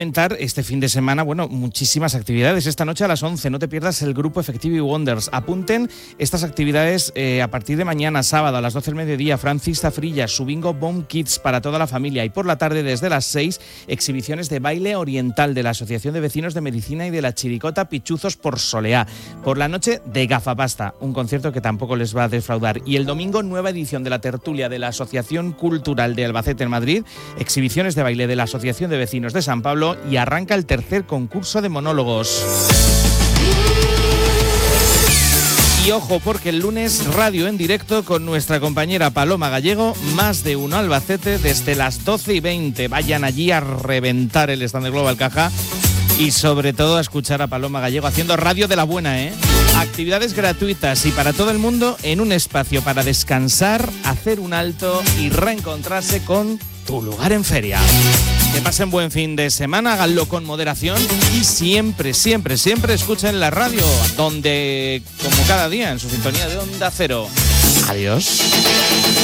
Este fin de semana, muchísimas actividades. Esta noche a las 11, no te pierdas el grupo Effectivity Wonders. Apunten estas actividades a partir de mañana, sábado, a las 12 del mediodía. Francis Zafrilla, su bingo Bomb Kids para toda la familia. Y por la tarde, desde las 6, exhibiciones de baile oriental de la Asociación de Vecinos de Medicina y de la Chiricota Pichuzos por Soleá. Por la noche, de Gafapasta, un concierto que tampoco les va a defraudar. Y el domingo, nueva edición de la tertulia de la Asociación Cultural de Albacete en Madrid, exhibiciones de baile de la Asociación de Vecinos de San Pablo, y arranca el tercer concurso de monólogos. Y ojo, porque el lunes radio en directo con nuestra compañera Paloma Gallego, Más de Uno Albacete, desde las 12:20. Vayan allí a reventar el stand de Global Caja y sobre todo a escuchar a Paloma Gallego haciendo radio de la buena, Actividades gratuitas y para todo el mundo en un espacio para descansar, hacer un alto y reencontrarse con tu lugar en feria. Que pasen buen fin de semana, háganlo con moderación y siempre, siempre, siempre escuchen la radio, donde, como cada día, en su sintonía de Onda Cero. Adiós.